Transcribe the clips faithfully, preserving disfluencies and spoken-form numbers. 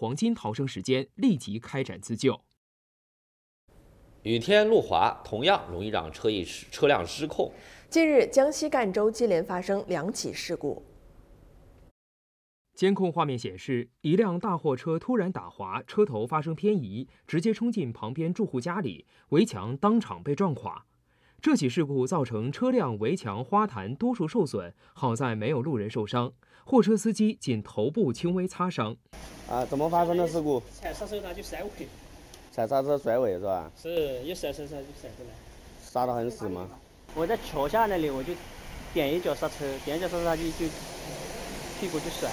黄金逃生时间，立即开展自救。 雨天路滑，同样容易让车一车辆失控。 近日，江西赣州接连发生两起事故。 监控画面显示，一辆大货车突然打滑，车头发生偏移，直接冲进旁边住户家里，围墙当场被撞垮。这起事故造成车辆围墙、花坛多处受损，好在没有路人受伤，货车司机仅头部轻微擦伤。 啊，怎么发生的事故？ 踩刹车他就甩尾， 踩刹车甩尾是吧？ 是，一甩刹车就甩过来。 刹得很死吗？ 我在桥下那里，我就点一脚刹车，点一脚刹车他就就屁股就甩。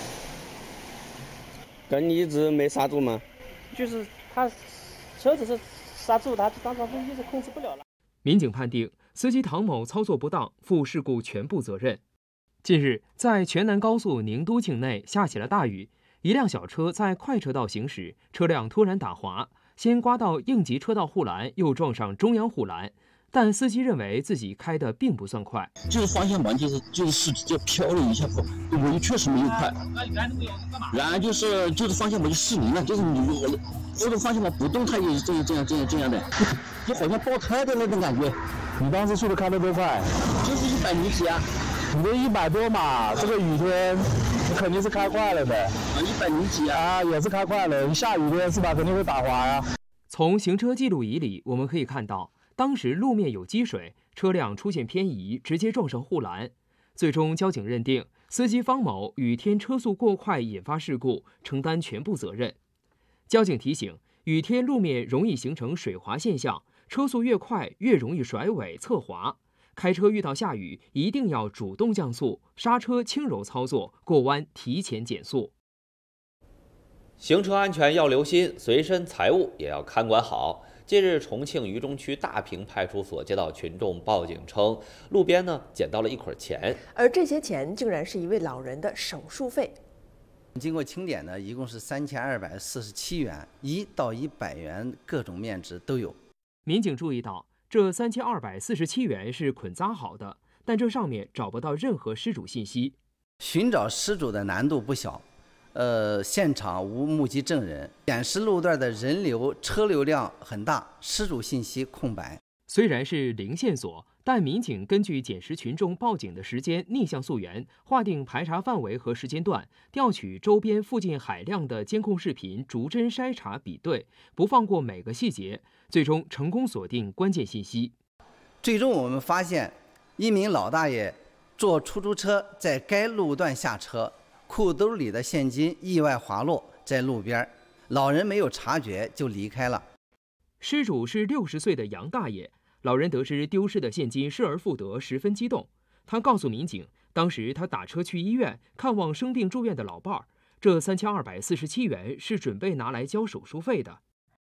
跟你一直没刹住吗？ 就是他车子是刹住，他当时一直控制不了了。 民警判定司机唐某操作不当，负事故全部责任。近日，在全南高速宁都境内下起了大雨，一辆小车在快车道行驶，车辆突然打滑，先刮到应急车道护栏，又撞上中央护栏。但司机认为自己开的并不算快， 就是方向盘就是就是就飘了一下，我确实没有快。然后就是就是方向盘就失灵了，就是你我这个方向盘不动，它也是这样这样这样这样的，就好像爆胎的那种感觉。 你当时速度开得多快？ 就是一百米几啊。 你这一百多码，这个雨天你肯定是开快了的。 啊，一百米几啊？ 啊，也是开快了。你下雨天是吧，肯定会打滑呀。 从行车记录仪里我们可以看到，当时路面有积水，车辆出现偏移，直接撞上护栏。最终，交警认定司机方某雨天车速过快引发事故，承担全部责任。交警提醒，雨天路面容易形成水滑现象，车速越快越容易甩尾侧滑。开车遇到下雨，一定要主动降速，刹车轻柔操作，过弯提前减速。 行车安全要留心，随身财物也要看管好。近日，重庆渝中区大坪派出所接到群众报警称，路边呢捡到了一捆钱， 而这些钱竟然是一位老人的手术费。 经过清点呢，一共是三千二百四十七元，一到一百元，各种面值都有。 民警注意到，这三千二百四十七元是捆扎好的，但这上面找不到任何失主信息。 寻找失主的难度不小。呃，现场无目击证人，显示路段的人流车流量很大，失主信息空白。 虽然是零线索，但民警根据捡拾群众报警的时间逆向溯源，划定排查范围和时间段，调取周边附近海量的监控视频，逐帧筛查比对，不放过每个细节，最终成功锁定关键信息。 最终我们发现，一名老大爷坐出租车在该路段下车，裤兜里的现金意外滑落在路边，老人没有察觉就离开了。 失主是六十岁的杨大爷，老人得知丢失的现金失而复得，十分激动。他告诉民警，当时他打车去医院看望生病住院的老伴儿，这三千二百四十七元是准备拿来交手术费的。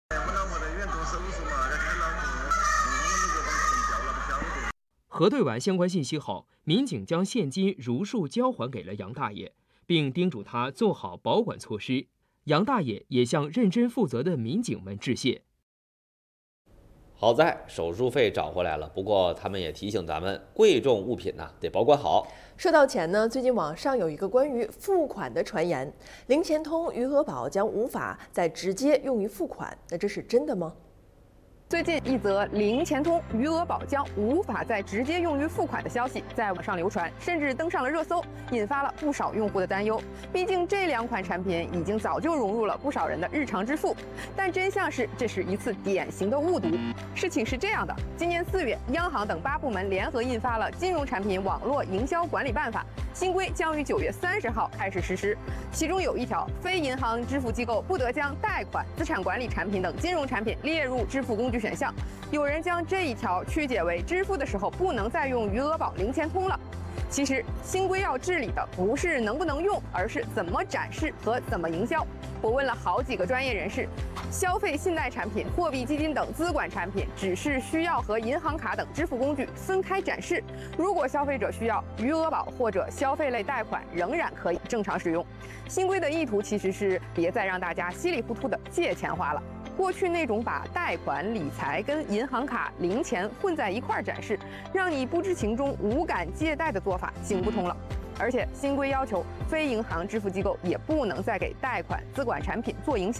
核对完相关信息后，民警将现金如数交还给了杨大爷，并叮嘱他做好保管措施。杨大爷也向认真负责的民警们致谢。 好在手术费找回来了，不过他们也提醒咱们，贵重物品呢、啊、得保管好。 说到钱呢，最近网上有一个关于付款的传言，零钱通、余额宝将无法再直接用于付款，那这是真的吗？ 最近一则零钱通、余额宝将无法再直接用于付款的消息在网上流传，甚至登上了热搜，引发了不少用户的担忧。毕竟这两款产品已经早就融入了不少人的日常支付，但真相是这是一次典型的误读。事情是这样的，今年四月，央行等八部门联合印发了《金融产品网络营销管理办法》，新规将于九月三十号开始实施。其中有一条，非银行支付机构不得将贷款、资产管理产品等金融产品列入支付工具选项。有人将这一条曲解为支付的时候不能再用余额宝、零钱通了。其实新规要治理的不是能不能用，而是怎么展示和怎么营销。我问了好几个专业人士，消费信贷产品、货币基金等资管产品只是需要和银行卡等支付工具分开展示。如果消费者需要，余额宝或者消费类贷款仍然可以正常使用。新规的意图其实是别再让大家稀里糊涂的借钱花了。过去那种把贷款、理财跟银行卡、零钱混在一块儿展示，让你不知情中无感借贷的做法行不通了。而且新规要求，非银行支付机构也不能再给贷款、资管产品做营销。